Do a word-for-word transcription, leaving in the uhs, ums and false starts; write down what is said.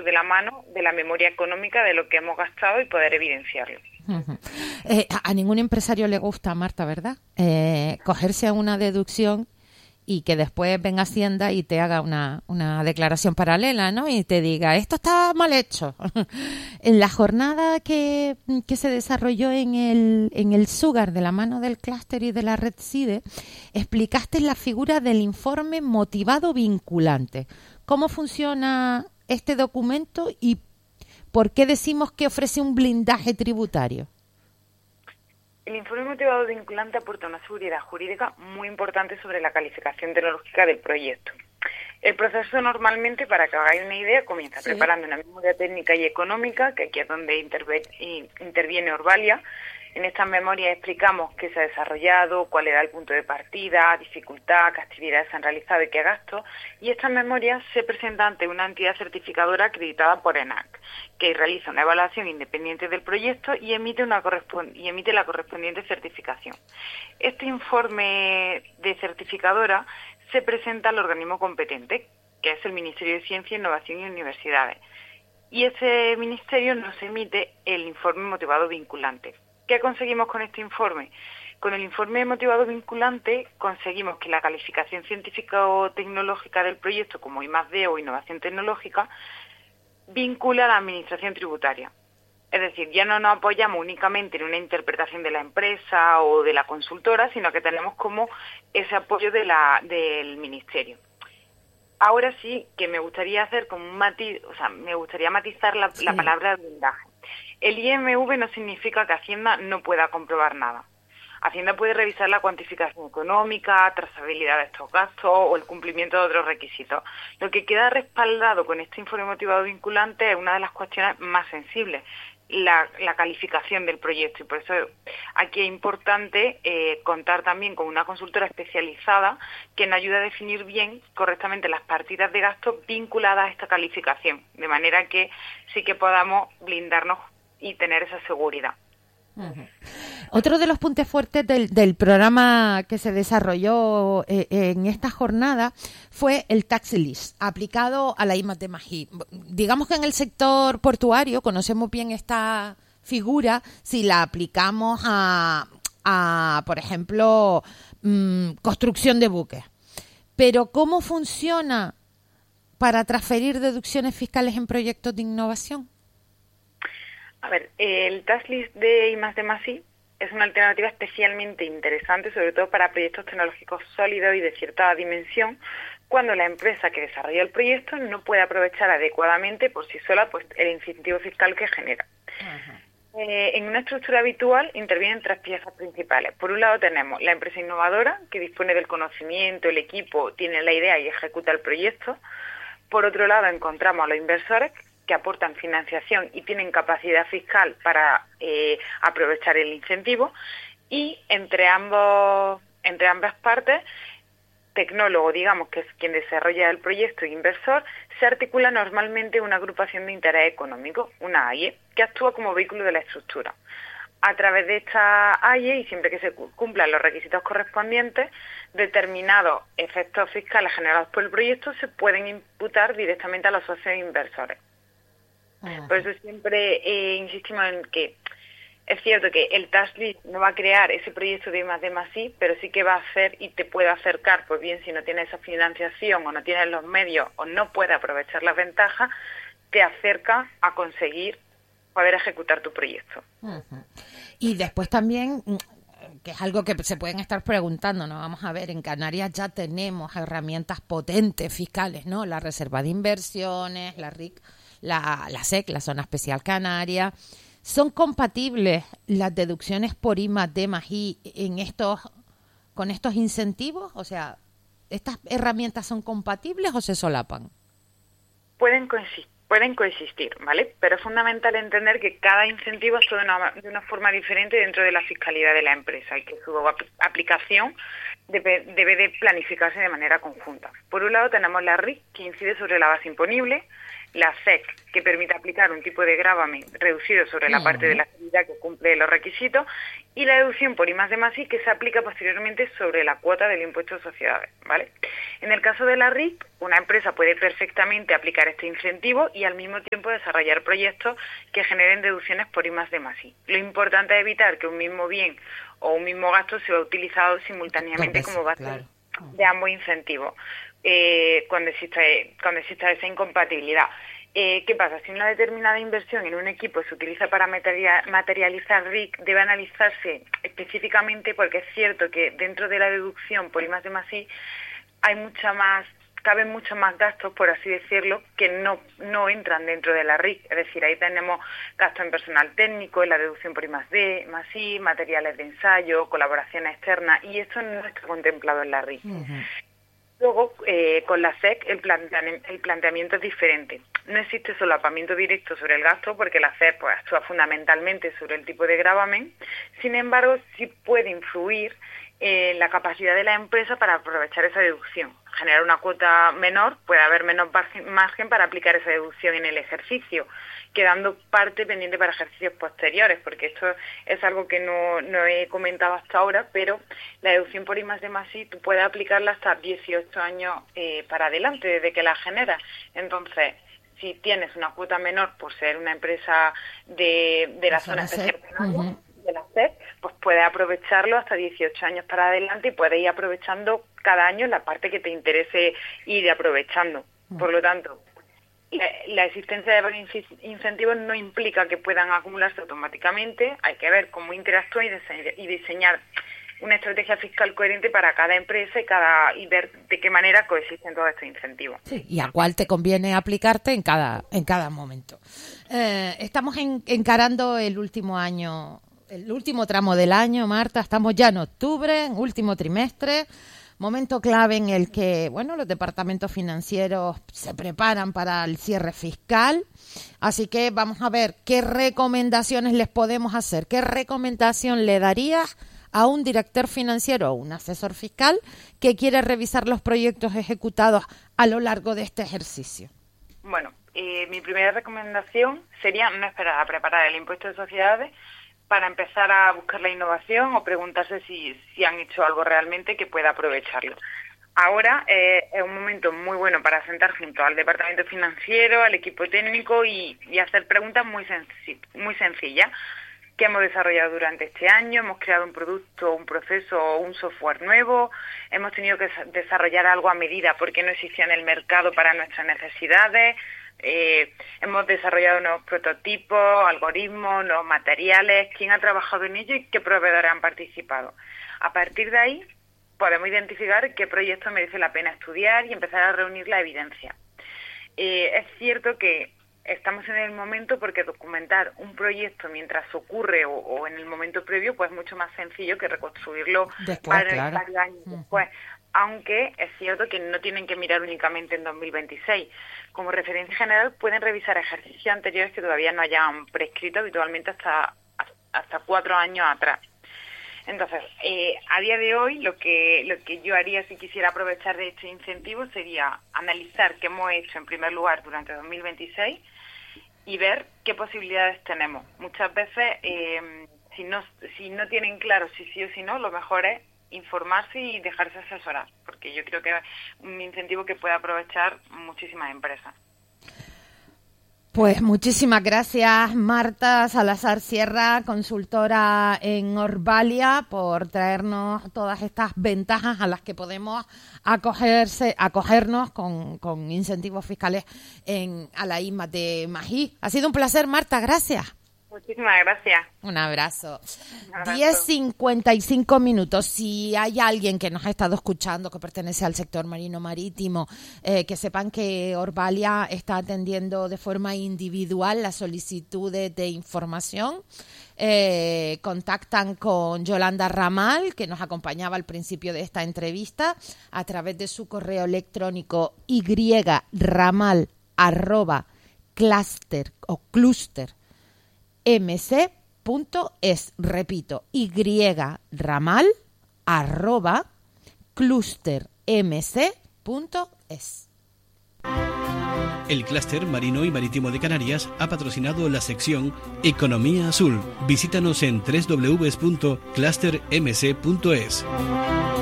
de la mano de la memoria económica de lo que hemos gastado y poder evidenciarlo. Uh-huh. Eh, a, a ningún empresario le gusta, Marta, ¿verdad? Eh, cogerse a una deducción y que después venga Hacienda y te haga una, una declaración paralela, ¿no? Y te diga, esto está mal hecho. En la jornada que, que se desarrolló en el, en el SUGAR, de la mano del clúster y de la red CIDE, explicaste la figura del informe motivado vinculante. ¿Cómo funciona este documento y por qué decimos que ofrece un blindaje tributario? El informe motivado vinculante aporta una seguridad jurídica muy importante sobre la calificación tecnológica del proyecto. El proceso normalmente, para que hagáis una idea, comienza sí. preparando una memoria técnica y económica, que aquí es donde interve- interviene Orbalia. En estas memorias explicamos qué se ha desarrollado, cuál era el punto de partida, dificultad, qué actividades se han realizado y qué gastos. Y estas memorias se presentan ante una entidad certificadora acreditada por ENAC, que realiza una evaluación independiente del proyecto y emite, una correspond- y emite la correspondiente certificación. Este informe de certificadora se presenta al organismo competente, que es el Ministerio de Ciencia, Innovación y Universidades. Y ese ministerio nos emite el informe motivado vinculante. ¿Qué conseguimos con este informe? Con el informe motivado vinculante conseguimos que la calificación científica o tecnológica del proyecto, como I más D o innovación tecnológica, vincula a la administración tributaria. Es decir, ya no nos apoyamos únicamente en una interpretación de la empresa o de la consultora, sino que tenemos como ese apoyo de la, del ministerio. Ahora sí que me gustaría hacer como un matiz, o sea, me gustaría matizar la, sí. la palabra blindaje. El I M V no significa que Hacienda no pueda comprobar nada. Hacienda puede revisar la cuantificación económica, trazabilidad de estos gastos o el cumplimiento de otros requisitos. Lo que queda respaldado con este informe motivado vinculante es una de las cuestiones más sensibles, la, la calificación del proyecto. Y por eso aquí es importante eh, contar también con una consultora especializada que nos ayude a definir bien, correctamente, las partidas de gasto vinculadas a esta calificación, de manera que sí que podamos blindarnos y tener esa seguridad. Uh-huh. Otro de los puntos fuertes del, del programa que se desarrolló eh, en esta jornada fue el tax list aplicado a la I más D más I. Digamos que en el sector portuario conocemos bien esta figura si la aplicamos a, a por ejemplo, mmm, construcción de buques. Pero ¿cómo funciona para transferir deducciones fiscales en proyectos de innovación? A ver, el tax list de I más D más I es una alternativa especialmente interesante, sobre todo para proyectos tecnológicos sólidos y de cierta dimensión, cuando la empresa que desarrolla el proyecto no puede aprovechar adecuadamente por sí sola pues el incentivo fiscal que genera. Uh-huh. Eh, en una estructura habitual intervienen tres piezas principales. Por un lado tenemos la empresa innovadora, que dispone del conocimiento, el equipo, tiene la idea y ejecuta el proyecto. Por otro lado encontramos a los inversores, que aportan financiación y tienen capacidad fiscal para eh, aprovechar el incentivo, y entre ambos, entre ambas partes, tecnólogo, digamos, que es quien desarrolla el proyecto, e inversor, se articula normalmente una agrupación de interés económico, una A I E, que actúa como vehículo de la estructura. A través de esta A I E, y siempre que se cumplan los requisitos correspondientes, determinados efectos fiscales generados por el proyecto se pueden imputar directamente a los socios inversores. Por eso siempre eh, insistimos en que es cierto que el tax list no va a crear ese proyecto de I más D más I, pero sí que va a hacer y te puede acercar, pues bien, si no tienes esa financiación o no tienes los medios o no puedes aprovechar las ventajas, te acerca a conseguir poder ejecutar tu proyecto. Uh-huh. Y después también, que es algo que se pueden estar preguntando, ¿no? Vamos a ver, en Canarias ya tenemos herramientas potentes fiscales, ¿no? La Reserva de Inversiones, la R I C, La, la S E C, la Zona Especial Canaria. ¿Son compatibles las deducciones por I más D más I en estos, con estos incentivos? O sea, ¿estas herramientas son compatibles o se solapan? Pueden coexistir, pueden coexistir, ¿vale? Pero es fundamental entender que cada incentivo es de una, de una forma diferente dentro de la fiscalidad de la empresa y que su aplicación debe, debe de planificarse de manera conjunta. Por un lado tenemos la R I C, que incide sobre la base imponible. la S E C, que permite aplicar un tipo de gravamen reducido sobre la parte de la actividad que cumple los requisitos, y la deducción por I más D más I, que se aplica posteriormente sobre la cuota del impuesto de sociedades, ¿vale? En el caso de la R I C, una empresa puede perfectamente aplicar este incentivo y al mismo tiempo desarrollar proyectos que generen deducciones por I más D más I. Lo importante es evitar que un mismo bien o un mismo gasto sea utilizado simultáneamente como base claro. de ambos incentivos, eh, cuando existe, cuando exista esa incompatibilidad. Eh, ¿Qué pasa? Si una determinada inversión en un equipo se utiliza para materia, materializar R I C, debe analizarse específicamente, porque es cierto que dentro de la deducción por I más D más I hay mucha más, caben muchos más gastos, por así decirlo, que no, no entran dentro de la R I C. Es decir, ahí tenemos gastos en personal técnico, en la deducción por I más D más I, materiales de ensayo, colaboraciones externas, y esto no está contemplado en la R I C. Uh-huh. Luego, eh, con la S E C, el, planteam- el planteamiento es diferente. No existe solapamiento directo sobre el gasto, porque la S E C pues, actúa fundamentalmente sobre el tipo de gravamen. Sin embargo, sí puede influir en la capacidad de la empresa para aprovechar esa deducción. Generar una cuota menor, puede haber menos margen para aplicar esa deducción en el ejercicio, quedando parte pendiente para ejercicios posteriores, porque esto es algo que no, no he comentado hasta ahora, pero la deducción por I más D más I tú puedes aplicarla hasta dieciocho años eh, para adelante, desde que la generas. Entonces, si tienes una cuota menor por ser una empresa de, de la zona especial uh-huh. de la S E C, pues puedes aprovecharlo hasta dieciocho años para adelante y puedes ir aprovechando cada año la parte que te interese ir aprovechando. Uh-huh. Por lo tanto, La, la existencia de varios incentivos no implica que puedan acumularse automáticamente. Hay que ver cómo interactúa y, dise- y diseñar una estrategia fiscal coherente para cada empresa y cada y ver de qué manera coexisten todos estos incentivos. Sí, y a cuál te conviene aplicarte en cada en cada momento. Eh, estamos en, encarando el último año, el último tramo del año, Marta. Estamos ya en octubre, en último trimestre. Momento clave en el que, bueno, los departamentos financieros se preparan para el cierre fiscal. Así que vamos a ver qué recomendaciones les podemos hacer. ¿Qué recomendación le darías a un director financiero o un asesor fiscal que quiere revisar los proyectos ejecutados a lo largo de este ejercicio? Bueno, eh, mi primera recomendación sería no esperar a preparar el impuesto de sociedades para empezar a buscar la innovación o preguntarse si, si han hecho algo realmente que pueda aprovecharlo. Ahora eh, es un momento muy bueno para sentar junto al departamento financiero, al equipo técnico y, y hacer preguntas muy, senc- muy sencillas. ¿Qué hemos desarrollado durante este año? ¿Hemos creado un producto, un proceso o un software nuevo? ¿Hemos tenido que desarrollar algo a medida porque no existía en el mercado para nuestras necesidades? Eh, hemos desarrollado nuevos prototipos, algoritmos, nuevos materiales. ¿Quién ha trabajado en ello y qué proveedores han participado? A partir de ahí podemos identificar qué proyecto merece la pena estudiar y empezar a reunir la evidencia. Eh, es cierto que estamos en el momento porque documentar un proyecto mientras ocurre o, o en el momento previo pues es mucho más sencillo que reconstruirlo después, varios, claro. varios años uh-huh. después. Aunque es cierto que no tienen que mirar únicamente en dos mil veintiséis. Como referencia general pueden revisar ejercicios anteriores que todavía no hayan prescrito, habitualmente hasta, hasta cuatro años atrás. Entonces, eh, a día de hoy lo que lo que yo haría si quisiera aprovechar de este incentivo sería analizar qué hemos hecho en primer lugar durante dos mil veintiséis y ver qué posibilidades tenemos. Muchas veces, eh, si no si no tienen claro si sí o si no, lo mejor es informarse y dejarse asesorar, porque yo creo que es un incentivo que puede aprovechar muchísimas empresas. Pues muchísimas gracias, Marta Salazar Sierra, consultora en Orbalia, por traernos todas estas ventajas a las que podemos acogerse, acogernos con, con incentivos fiscales en a la I más D más I. Ha sido un placer, Marta, gracias. Muchísimas gracias. Un abrazo. Un abrazo. diez cincuenta y cinco minutos. Si hay alguien que nos ha estado escuchando que pertenece al sector marino marítimo, eh, que sepan que Orbalia está atendiendo de forma individual las solicitudes de información. Eh, contactan con Yolanda Ramal, que nos acompañaba al principio de esta entrevista, a través de su correo electrónico yramal arroba cluster o cluster mc.es, repito, yramal arroba clustermc.es. El Clúster Marino y Marítimo de Canarias ha patrocinado la sección Economía Azul. Visítanos en doble u doble u doble u punto cluster m c punto es.